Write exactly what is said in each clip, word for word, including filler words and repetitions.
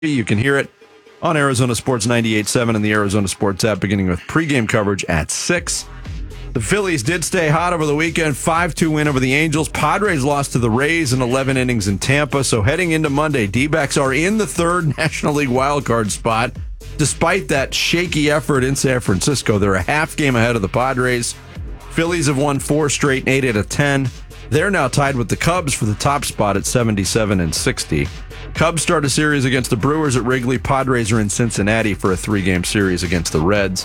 You can hear it on Arizona Sports ninety-eight point seven and the Arizona Sports app, beginning with pregame coverage at six. The Phillies did stay hot over the weekend, five two win over the Angels. Padres lost to the Rays in eleven innings in Tampa. So heading into Monday, D-backs are in the third National League wildcard spot. Despite that shaky effort in San Francisco, they're a half game ahead of the Padres. Phillies have won four straight, eight out of ten. They're now tied with the Cubs for the top spot at seventy-seven and sixty. Cubs start a series against the Brewers at Wrigley. Padres are in Cincinnati for a three-game series against the Reds.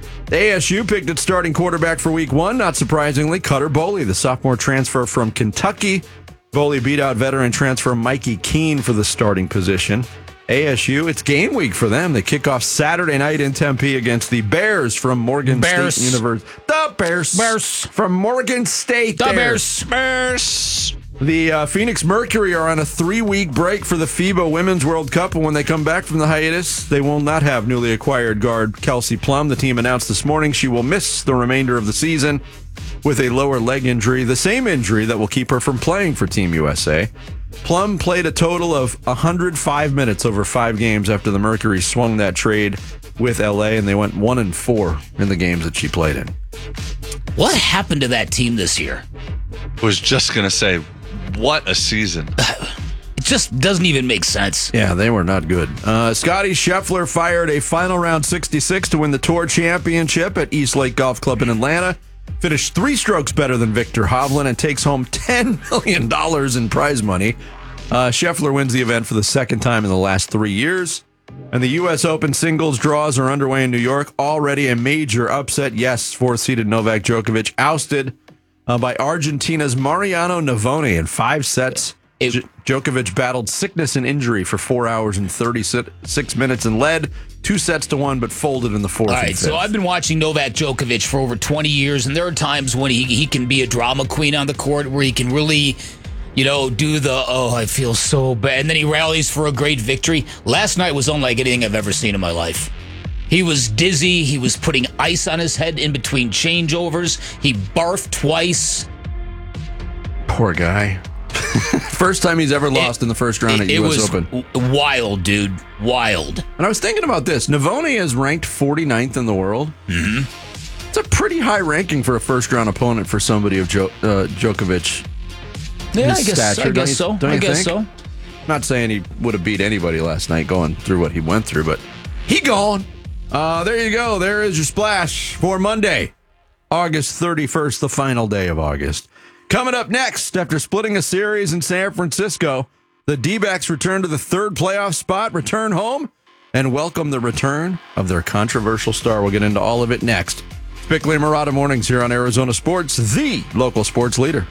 A S U picked its starting quarterback for week one, not surprisingly, Cutter Boley, the sophomore transfer from Kentucky. Boley beat out veteran transfer Mikey Keene for the starting position. A S U, it's game week for them. They kick off Saturday night in Tempe against the Bears from Morgan Bears. State University. The Bears. Bears. From Morgan State. The Bears. Bears. Bears. The uh, Phoenix Mercury are on a three-week break for the FIBA Women's World Cup, and when they come back from the hiatus, they will not have newly acquired guard Kelsey Plum. The team announced this morning she will miss the remainder of the season with a lower leg injury, the same injury that will keep her from playing for Team U S A. Plum played a total of one hundred five minutes over five games after the Mercury swung that trade with L A, and they went one and four in the games that she played in. What happened to that team this year? Was just going to say, what a season. It just doesn't even make sense. Yeah, they were not good. Uh, Scotty Scheffler fired a final round sixty-six to win the Tour Championship at East Lake Golf Club in Atlanta. Finished three strokes better than Victor Hovland and takes home ten million dollars in prize money. Uh, Scheffler wins the event for the second time in the last three years. And the U S Open singles draws are underway in New York. Already a major upset. Yes, fourth-seeded Novak Djokovic ousted uh, by Argentina's Mariano Navone in five sets. It, J- Djokovic battled sickness and injury for four hours and thirty-six minutes and led two sets to one, but folded in the fourth. All right, and so I've been watching Novak Djokovic for over twenty years, and there are times when he, he can be a drama queen on the court where he can really, you know, do the, oh, I feel so bad, and then he rallies for a great victory. Last night was unlike anything I've ever seen in my life. He was dizzy. He was putting ice on his head in between changeovers. He barfed twice. Poor guy. First time he's ever lost it, in the first round it, at U S It was Open. w- wild, dude. Wild. And I was thinking about this. Navone is ranked forty-ninth in the world. Mm-hmm. It's a pretty high ranking for a first-round opponent for somebody of jo- uh, Djokovic. Yeah, his I guess, stature, I don't guess you- so. don't I you guess think? so. Not saying he would have beat anybody last night going through what he went through, but he gone. Uh, there you go. There is your splash for Monday, August thirty-first, the final day of August. Coming up next, after splitting a series in San Francisco, the D-backs return to the third playoff spot, return home, and welcome the return of their controversial star. We'll get into all of it next. Bickley and Murata Mornings here on Arizona Sports, the local sports leader.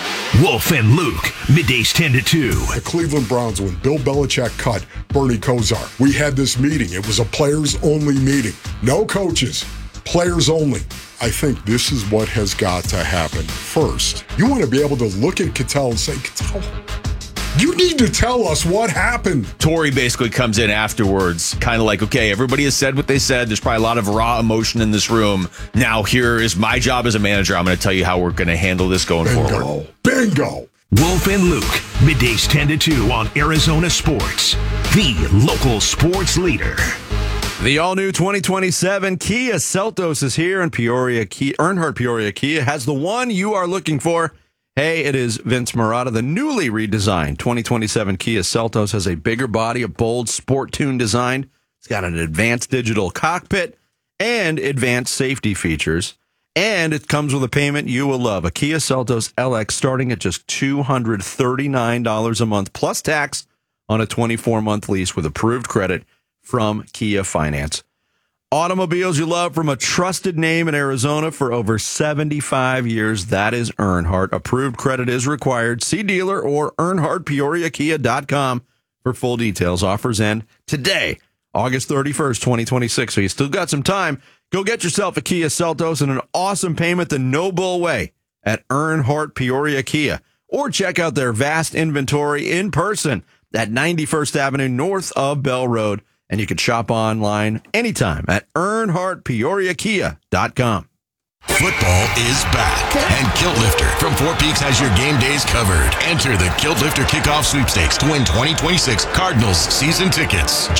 Wolf and Luke, middays ten to two. The Cleveland Browns, when Bill Belichick cut Bernie Kosar, we had this meeting. It was a players-only meeting. No coaches, players only. I think this is what has got to happen. First, you want to be able to look at Cattell and say, Cattell, you need to tell us what happened. Torrey basically comes in afterwards, kind of like, okay, everybody has said what they said. There's probably a lot of raw emotion in this room. Now, here is my job as a manager. I'm going to tell you how we're going to handle this going Bingo. forward. Bingo. Wolf and Luke, middays ten to two on Arizona Sports, the local sports leader. The all-new twenty twenty-seven Kia Seltos is here, and Peoria Kia, Earnhardt Peoria Kia has the one you are looking for. Hey, it is Vince Murata. The newly redesigned twenty twenty-seven Kia Seltos has a bigger body, a bold sport-tuned design. It's got an advanced digital cockpit and advanced safety features. And it comes with a payment you will love. A Kia Seltos L X starting at just two hundred thirty-nine dollars a month plus tax on a twenty-four month lease with approved credit from Kia Finance. Automobiles you love from a trusted name in Arizona for over seventy-five years. That is Earnhardt. Approved credit is required. See dealer or earnhardt peoria kia dot com for full details. Offers end today, August thirty-first, twenty twenty-six. So you still got some time. Go get yourself a Kia Seltos and an awesome payment the no bull way at Earnhardt Peoria Kia. Or check out their vast inventory in person at ninety-first Avenue north of Bell Road. And you can shop online anytime at earnhardt peoria kia dot com. Football is back, and Kilt Lifter from Four Peaks has your game days covered. Enter the Kilt Lifter Kickoff Sweepstakes to win twenty twenty-six Cardinals season tickets.